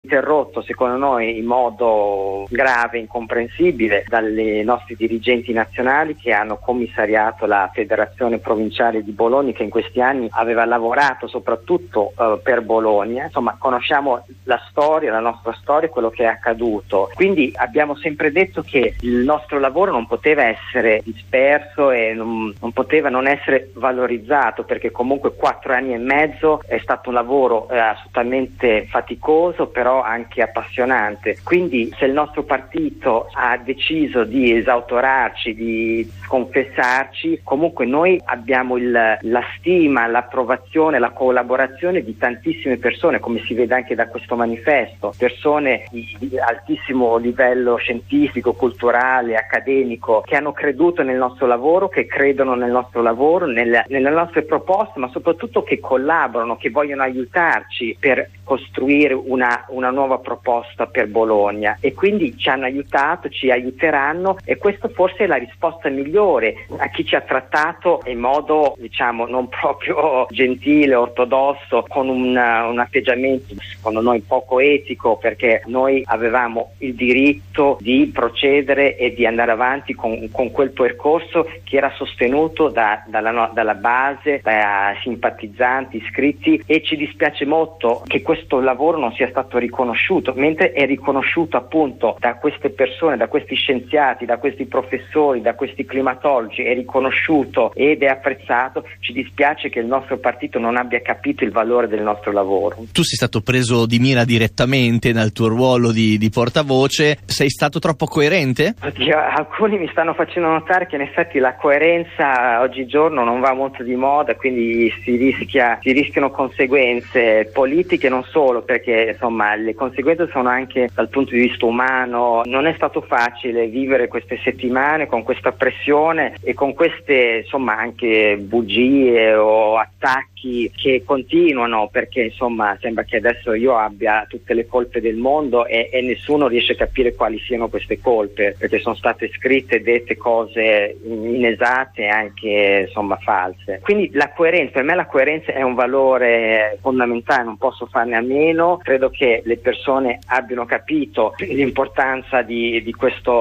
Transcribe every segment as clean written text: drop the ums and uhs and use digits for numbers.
interrotto secondo noi in modo grave, incomprensibile dai nostri dirigenti nazionali che hanno commissariato la Federazione Provinciale di Bologna, che in questi anni aveva lavorato soprattutto per Bologna. Insomma, conosciamo la storia, la nostra storia, quello che è accaduto. Quindi abbiamo sempre detto che il nostro lavoro non poteva essere disperso e non poteva non essere valorizzato, perché comunque 4 anni e mezzo è stato un lavoro assolutamente faticoso, però anche appassionante. Quindi se il nostro partito ha deciso di esautorarci, di sconfessarci, comunque noi abbiamo la stima, l'approvazione, la collaborazione di tantissime persone, come si vede anche da questo manifesto, persone di altissimo livello scientifico, culturale, accademico, che hanno creduto nel nostro lavoro, che credono nel nostro lavoro, nelle nostre proposte, ma soprattutto che collaborano, che vogliono aiutarci per costruire una nuova proposta per Bologna, e quindi ci hanno aiutato, ci aiuteranno, e questo forse è la risposta migliore a chi ci ha trattato in modo, diciamo, non proprio gentile, ortodosso, con un atteggiamento secondo noi poco etico, perché noi avevamo il diritto di procedere e di andare avanti con quel percorso che era sostenuto dalla base, da simpatizzanti, iscritti, e ci dispiace molto che questo lavoro non sia stato riconosciuto, mentre è riconosciuto appunto da queste persone, da questi scienziati, da questi professori, da questi climatologi, è riconosciuto ed è apprezzato. Ci dispiace che il nostro partito non abbia capito il valore del nostro lavoro. Tu sei stato preso di mira direttamente nel tuo ruolo di portavoce, sei stato troppo coerente? Oddio, alcuni mi stanno facendo notare che in effetti la coerenza oggigiorno non va molto di moda, quindi si rischiano conseguenze politiche, non solo, perché insomma le conseguenze sono anche dal punto di vista umano. Non è stato facile vivere queste settimane con questa pressione e con queste insomma anche bugie o attacchi che continuano, perché insomma sembra che adesso io abbia tutte le colpe del mondo e nessuno riesce a capire quali siano queste colpe, perché sono state scritte e dette cose inesatte e anche insomma false. Quindi la coerenza, per me la coerenza è un valore fondamentale, non posso farne a meno. Credo che le persone abbiano capito l'importanza di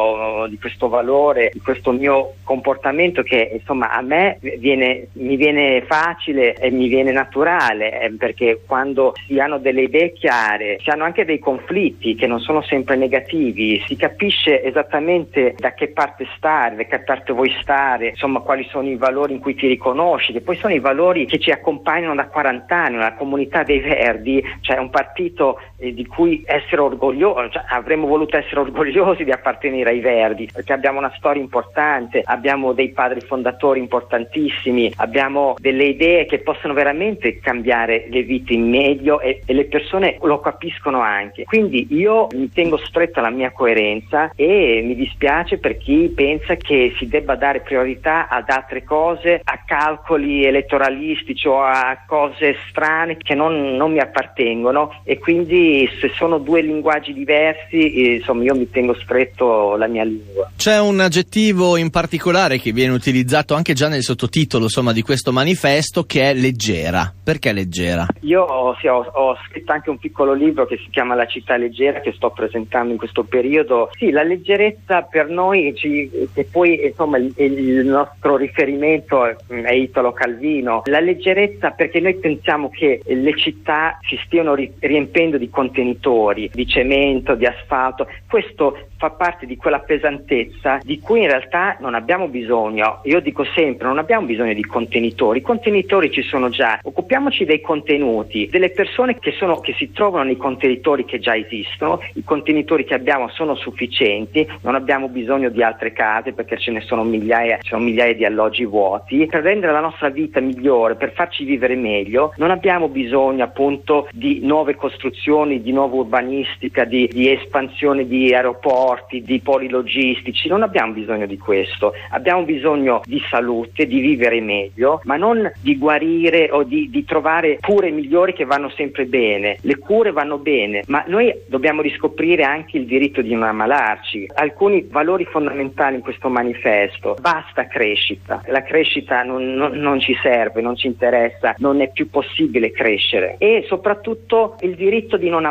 questo valore, di questo mio comportamento, che insomma a me mi viene facile e mi viene naturale, perché quando si hanno delle idee chiare, si hanno anche dei conflitti che non sono sempre negativi, si capisce esattamente da che parte stare, da che parte vuoi stare, insomma quali sono i valori in cui ti riconosci, che poi sono i valori che ci accompagnano da 40 anni, la comunità dei Verdi, cioè un partito di cui essere orgogliosi, cioè, avremmo voluto essere orgogliosi di appartenere ai Verdi, perché abbiamo una storia importante, abbiamo dei padri fondatori importantissimi, abbiamo delle idee che possono veramente cambiare le vite in meglio, e le persone lo capiscono anche. Quindi io mi tengo stretto alla mia coerenza e mi dispiace per chi pensa che si debba dare priorità ad altre cose, a calcoli elettoralistici o a cose strane che non mi appartengono, e quindi se sono due linguaggi diversi, insomma io mi tengo stretto la mia lingua. C'è un aggettivo in particolare che viene utilizzato anche già nel sottotitolo insomma di questo manifesto, che è leggera. Perché leggera? Io ho scritto anche un piccolo libro che si chiama La città leggera, che sto presentando in questo periodo. Sì, la leggerezza per noi, e poi insomma il nostro riferimento è Italo Calvino. La leggerezza perché noi pensiamo che le città si stiano riempendo di contenitori, di cemento, di asfalto. Questo fa parte di quella pesantezza di cui in realtà non abbiamo bisogno. Io dico sempre, non abbiamo bisogno di contenitori, i contenitori ci sono già, occupiamoci dei contenuti, delle persone che si trovano nei contenitori che già esistono. I contenitori che abbiamo sono sufficienti, non abbiamo bisogno di altre case, perché ce ne sono migliaia di alloggi vuoti. Per rendere la nostra vita migliore, per farci vivere meglio, non abbiamo bisogno appunto di nuove costruzioni, di nuova urbanistica, di espansione di aeroporti, di poli logistici. Non abbiamo bisogno di questo, abbiamo bisogno di salute, di vivere meglio, ma non di guarire o di trovare cure migliori che vanno sempre bene. Le cure vanno bene, ma noi dobbiamo riscoprire anche il diritto di non ammalarci. Alcuni valori fondamentali in questo manifesto: basta crescita, la crescita non ci serve, non ci interessa, non è più possibile crescere, e soprattutto il diritto di non ammalarci.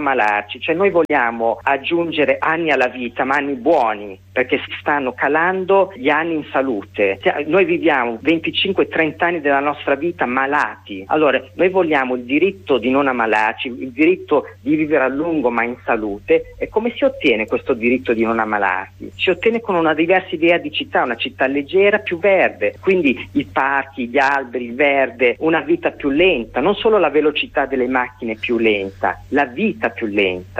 ammalarci, cioè noi vogliamo aggiungere anni alla vita, ma anni buoni, perché si stanno calando gli anni in salute. Noi viviamo 25-30 anni della nostra vita malati. Allora, noi vogliamo il diritto di non ammalarci, il diritto di vivere a lungo ma in salute. E come si ottiene questo diritto di non ammalarsi? Si ottiene con una diversa idea di città, una città leggera, più verde, quindi i parchi, gli alberi, il verde, una vita più lenta, non solo la velocità delle macchine più lenta, la vita più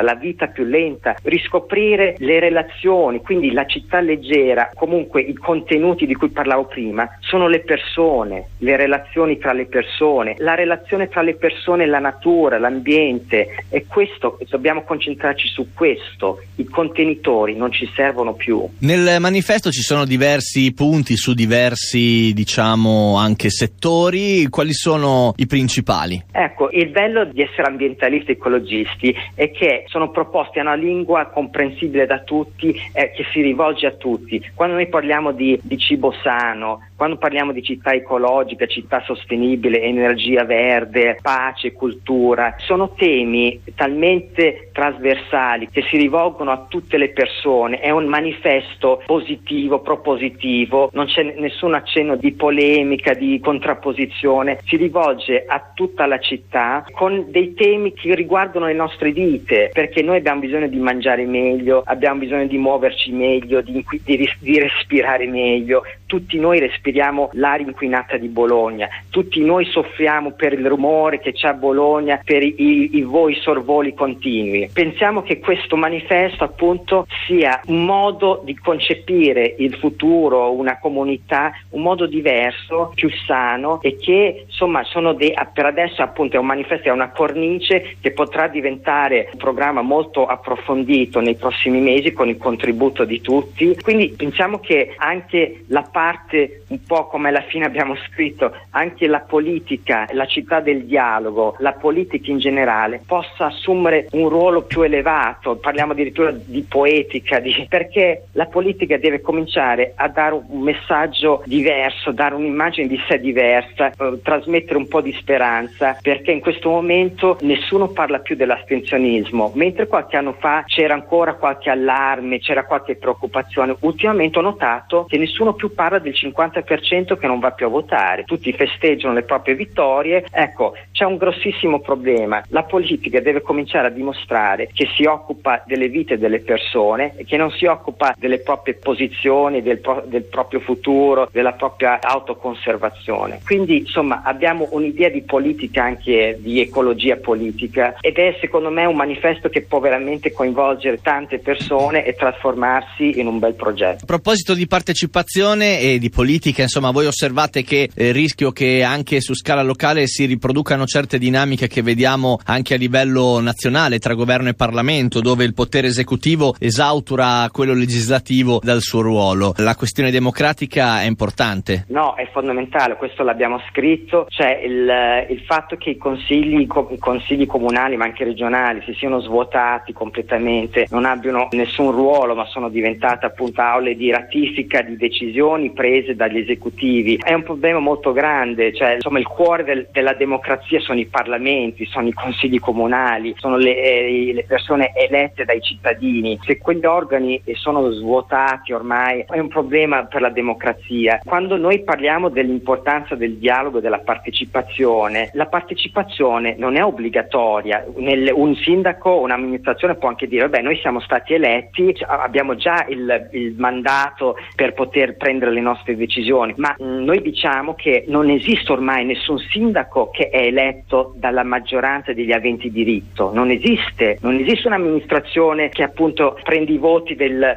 lenta, riscoprire le relazioni, quindi la città leggera, comunque i contenuti di cui parlavo prima, sono le persone, le relazioni tra le persone, la relazione tra le persone e la natura, l'ambiente, e questo, dobbiamo concentrarci su questo. I contenitori non ci servono più. Nel manifesto ci sono diversi punti su diversi, diciamo, anche settori. Quali sono i principali? Ecco, il bello di essere ambientalisti e ecologisti è che sono proposti a una lingua comprensibile da tutti, che si rivolge a tutti. Quando noi parliamo di cibo sano, quando parliamo di città ecologica, città sostenibile, energia verde, pace, cultura, sono temi talmente trasversali che si rivolgono a tutte le persone. È un manifesto positivo, propositivo, non c'è nessun accenno di polemica, di contrapposizione, si rivolge a tutta la città con dei temi che riguardano le nostre vite, perché noi abbiamo bisogno di mangiare meglio, abbiamo bisogno di muoverci meglio, di respirare meglio. Tutti noi respiriamo l'aria inquinata di Bologna, tutti noi soffriamo per il rumore che c'è a Bologna, per i sorvoli continui. Pensiamo che questo manifesto appunto sia un modo di concepire il futuro, una comunità, un modo diverso, più sano, e che insomma per adesso appunto è un manifesto, è una cornice che potrà diventare un programma molto approfondito nei prossimi mesi con il contributo di tutti. Quindi pensiamo che anche la parte, un po' come alla fine abbiamo scritto, anche la politica, la città del dialogo, la politica in generale possa assumere un ruolo più elevato. Parliamo addirittura di poetica, perché la politica deve cominciare a dare un messaggio diverso, dare un'immagine di sé diversa, trasmettere un po' di speranza, perché in questo momento nessuno parla più dell'astensionismo, mentre qualche anno fa c'era ancora qualche allarme, c'era qualche preoccupazione. Ultimamente ho notato che nessuno più parla del 50% che non va più a votare, tutti festeggiano le proprie vittorie. Ecco, c'è un grossissimo problema. La politica deve cominciare a dimostrare che si occupa delle vite delle persone e che non si occupa delle proprie posizioni, del proprio futuro, della propria autoconservazione. Quindi insomma abbiamo un'idea di politica, anche di ecologia politica, ed è secondo me un manifesto che può veramente coinvolgere tante persone e trasformarsi in un bel progetto. A proposito di partecipazione e di politica, insomma, voi osservate che il rischio che anche su scala locale si riproducano certe dinamiche che vediamo anche a livello nazionale tra governo e Parlamento, dove il potere esecutivo esautora quello legislativo dal suo ruolo. La questione democratica è importante? No, è fondamentale, questo l'abbiamo scritto, cioè il fatto che i consigli comunali ma anche regionali si siano svuotati completamente, non abbiano nessun ruolo, ma sono diventate appunto aule di ratifica di decisioni prese dagli esecutivi. È un problema molto grande, cioè insomma il cuore della democrazia sono i parlamenti, sono i consigli comunali, sono le persone elette dai cittadini. Se quegli organi sono svuotati ormai è un problema per la democrazia. Quando noi parliamo dell'importanza del dialogo e della partecipazione, la partecipazione non è obbligatoria. Un sindaco, un'amministrazione può anche dire vabbè, noi siamo stati eletti, abbiamo già il mandato per poter prendere le nostre decisioni, ma noi diciamo che non esiste ormai nessun sindaco che è eletto dalla maggioranza degli aventi diritto, non esiste un'amministrazione che appunto prende i voti del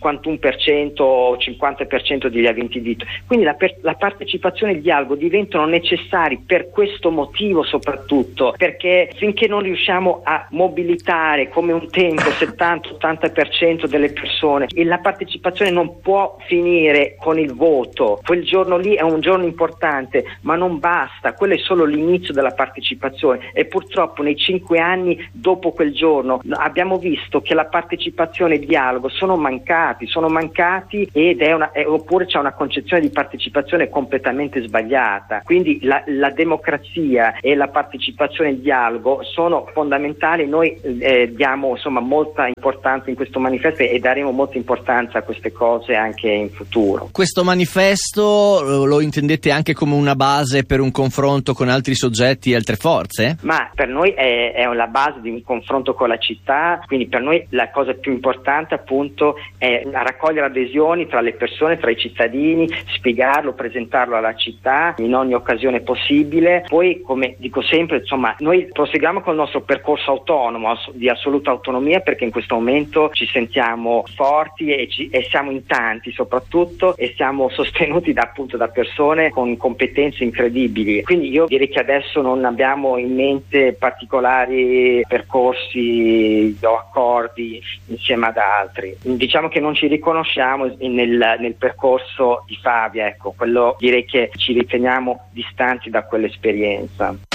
51% o 50% degli aventi diritto. Quindi la partecipazione e il dialogo diventano necessari per questo motivo, soprattutto perché finché non riusciamo a mobilitare come un tempo 70-80% delle persone, e la partecipazione non può finire con il voto. Quel giorno lì è un giorno importante, ma non basta, quello è solo l'inizio della partecipazione, e purtroppo nei 5 anni dopo quel giorno abbiamo visto che la partecipazione e il dialogo sono mancati oppure c'è una concezione di partecipazione completamente sbagliata. Quindi la democrazia e la partecipazione e il dialogo sono fondamentali quale noi diamo insomma molta importanza in questo manifesto e daremo molta importanza a queste cose anche in futuro. Questo manifesto lo intendete anche come una base per un confronto con altri soggetti e altre forze? Ma per noi è la base di un confronto con la città, quindi per noi la cosa più importante appunto è raccogliere adesioni tra le persone, tra i cittadini, spiegarlo, presentarlo alla città in ogni occasione possibile. Poi, come dico sempre, insomma, noi proseguiamo col nostro percorso autonomo, di assoluta autonomia, perché in questo momento ci sentiamo forti e siamo in tanti soprattutto, e siamo sostenuti da persone con competenze incredibili. Quindi io direi che adesso non abbiamo in mente particolari percorsi o accordi insieme ad altri. Diciamo che non ci riconosciamo nel percorso di Fabia, ecco, quello direi che ci riteniamo distanti da quell'esperienza.